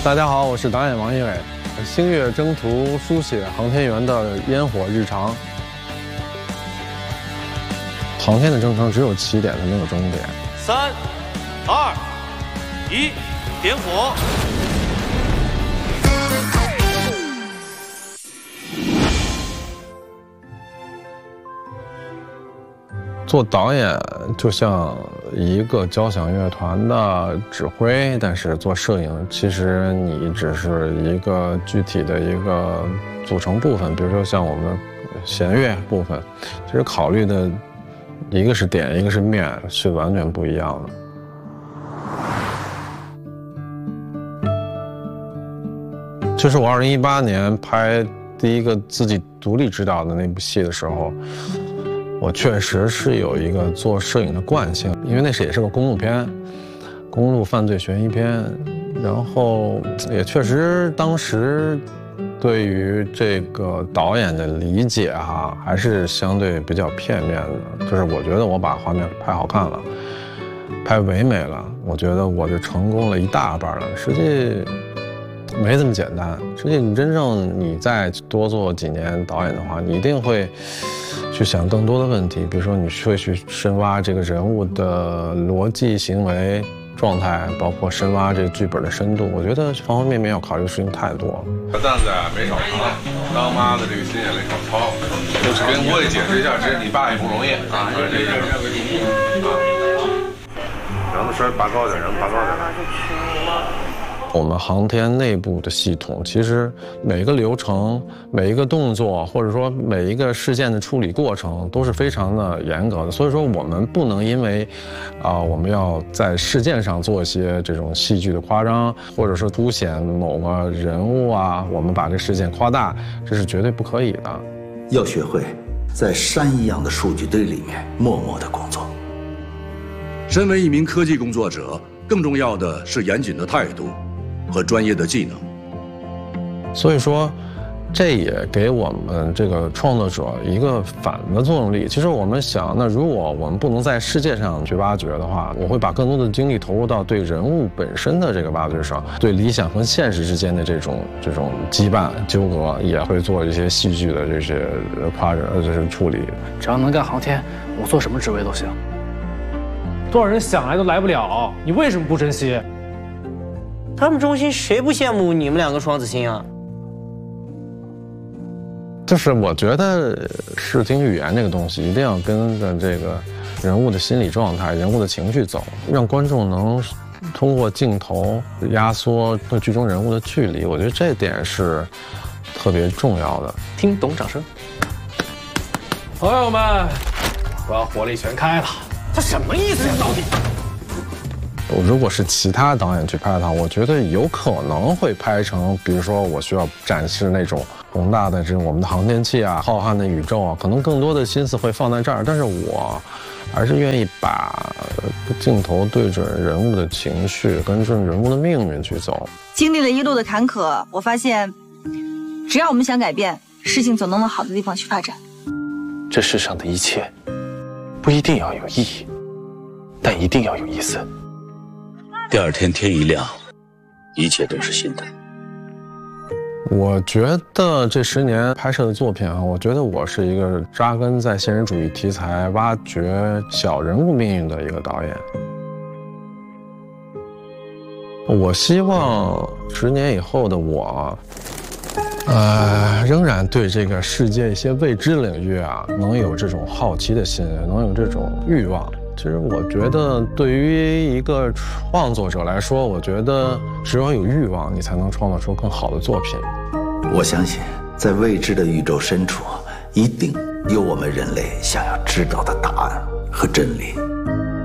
大家好，我是导演王一伟。星月征途书写航天员的烟火日常。航天的征程只有起点，它没有终点。 3、2、1，点火。 做导演就像一个交响乐团的指挥，但是做摄影，其实你只是一个具体的一个组成部分。比如说像我们弦乐部分，其实考虑的一个是点，一个是面，是完全不一样的。就是我2018年拍第一个自己独立执导的那部戏的时候，我确实是有一个做摄影的惯性，因为那也是个公路片，公路犯罪悬疑片，然后也确实当时对于这个导演的理解还是相对比较片面的。就是我觉得我把画面拍好看了，拍唯美了，我觉得我就成功了一大半了。实际没这么简单，实际你真正你再多做几年导演的话，你一定会去想更多的问题，比如说你会去深挖这个人物的逻辑、行为、状态，包括深挖这个剧本的深度。我觉得方方面面要考虑的事情太多了。 小蛋子没少糖，当妈的这个心也没少操。跟我也解释一下，其实你爸也不容易啊，这个让他摔拔高点，让他拔高点。 我们航天内部的系统，其实每一个流程、每一个动作，或者说每一个事件的处理过程，都是非常的严格的。所以说，我们不能因为，我们要在事件上做一些这种戏剧的夸张，或者说凸显某个人物我们把这事件夸大，这是绝对不可以的。 要学会在山一样的数据堆里面默默的工作。 身为一名科技工作者，更重要的是严谨的态度和专业的技能。 所以说，这也给我们这个创作者一个反的作用力。其实我们想，那如果我们不能在世界上去挖掘的话，我会把更多的精力投入到对人物本身的这个挖掘上，对理想和现实之间的这种羁绊纠葛，也会做一些戏剧的这些这些处理。 只要能干航天，我做什么职位都行。多少人想来都来不了，你为什么不珍惜？ 他们中心谁不羡慕你们两个双子星啊？ 就是我觉得视听语言这个东西一定要跟着这个人物的心理状态、人物的情绪走，让观众能通过镜头压缩对剧中人物的距离。我觉得这点是特别重要的。 听懂掌声，朋友们，我要火力全开了。 他什么意思呀？到底？ 如果是其他导演去拍它，我觉得有可能会拍成，比如说我需要展示那种宏大的这种我们的航天器浩瀚的宇宙可能更多的心思会放在这儿。但是我还是愿意把镜头对准人物的情绪，跟准人物的命运去走。 经历了一路的坎坷，我发现，只要我们想改变，事情总能往好的地方去发展。 这世上的一切，不一定要有意义，但一定要有意思。 第二天天一亮，一切都是新的。 我觉得这10年拍摄的作品我觉得我是一个扎根在现实主义题材、挖掘小人物命运的一个导演。我希望10年以后的我，仍然对这个世界一些未知领域能有这种好奇的心，能有这种欲望。其实我觉得对于一个创作者来说，我觉得只要有欲望，你才能创造出更好的作品。 我相信在未知的宇宙深处，一定有我们人类想要知道的答案和真理。